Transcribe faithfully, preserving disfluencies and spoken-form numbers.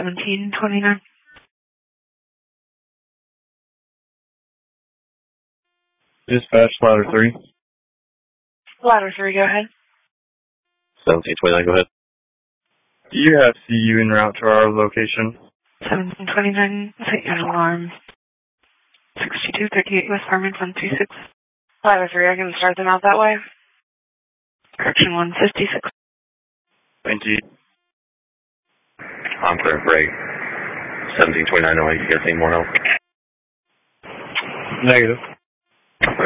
seventeen twenty-nine. Dispatch, ladder three. Ladder three, go ahead. seventeen twenty-nine, go ahead. Do you have C U en route to our location? seventeen twenty-nine, set your alarm. sixty-two thirty-eight West Farmington, one two six. Ladder three, I can start them out that way. Correction one fifty-six. Thank you. I'm clear for eight. seventeen twenty-nine, oh eight, you guys need more help? Negative. Okay.